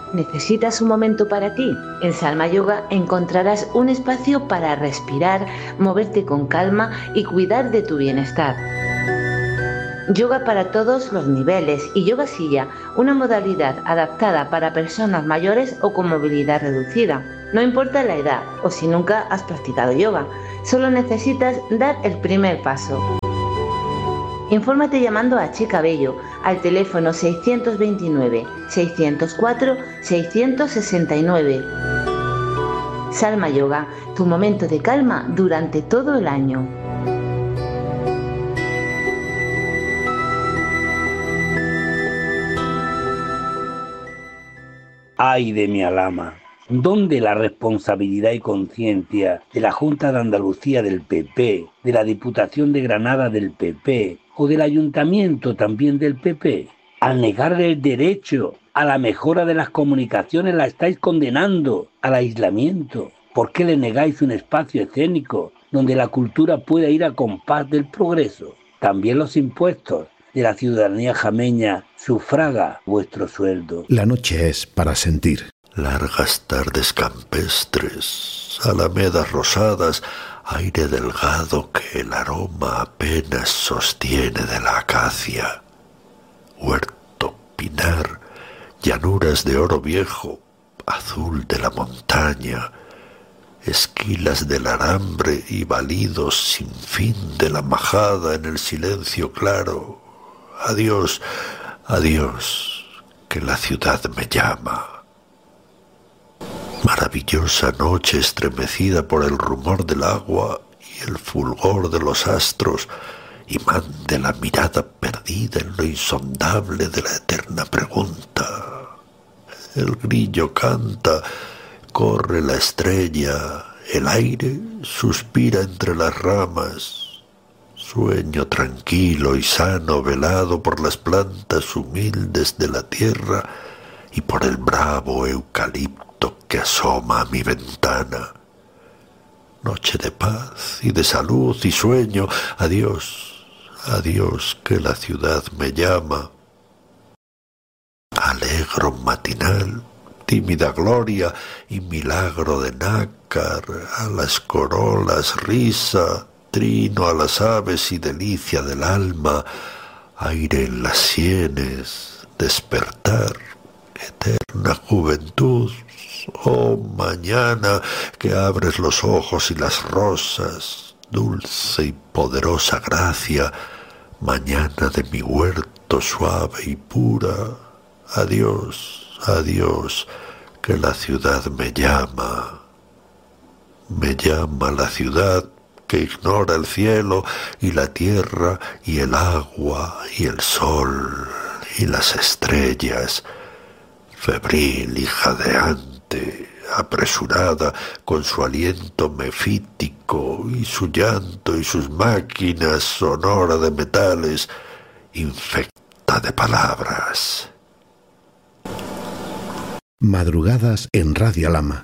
¿Necesitas un momento para ti? En Salma Yoga encontrarás un espacio para respirar, moverte con calma y cuidar de tu bienestar. Yoga para todos los niveles y yoga silla, una modalidad adaptada para personas mayores o con movilidad reducida. No importa la edad o si nunca has practicado yoga, solo necesitas dar el primer paso. Infórmate llamando a Che Cabello al teléfono 629-604-669. Salma Yoga, tu momento de calma durante todo el año. ¡Ay de mi alama! ¿Dónde la responsabilidad y conciencia de la Junta de Andalucía del PP, de la Diputación de Granada del PP o del Ayuntamiento también del PP? Al negarle el derecho a la mejora de las comunicaciones la estáis condenando al aislamiento. ¿Por qué le negáis un espacio escénico donde la cultura pueda ir a compás del progreso? También los impuestos de la ciudadanía jameña sufraga vuestro sueldo. La noche es para sentir. Largas tardes campestres, alamedas rosadas, aire delgado que el aroma apenas sostiene de la acacia. Huerto, pinar, llanuras de oro viejo, azul de la montaña, esquilas del arambre y balidos sin fin de la majada en el silencio claro. Adiós, adiós, que la ciudad me llama. Maravillosa noche estremecida por el rumor del agua y el fulgor de los astros, imán de la mirada perdida en lo insondable de la eterna pregunta. El grillo canta, corre la estrella, el aire suspira entre las ramas. Sueño tranquilo y sano velado por las plantas humildes de la tierra y por el bravo eucalipto que asoma a mi ventana. Noche de paz y de salud y sueño. Adiós, adiós, que la ciudad me llama. Alegro matinal, tímida gloria y milagro de nácar, a las corolas risa, trino a las aves y delicia del alma, aire en las sienes, despertar, eterna juventud. Oh mañana que abres los ojos y las rosas, dulce y poderosa gracia, mañana de mi huerto suave y pura. Adiós, adiós, que la ciudad me llama la ciudad que ignora el cielo y la tierra y el agua y el sol y las estrellas, febril y jadeante, apresurada, con su aliento mefítico y su llanto y sus máquinas sonora de metales, infecta de palabras. Madrugadas en Radio Lama.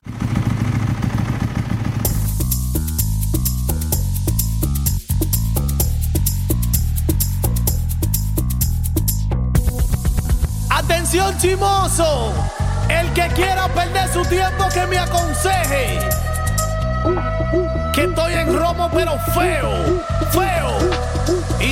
¡Atención, chimoso! El que quiera perder su tiempo que me aconseje. Que estoy en romo pero feo, feo.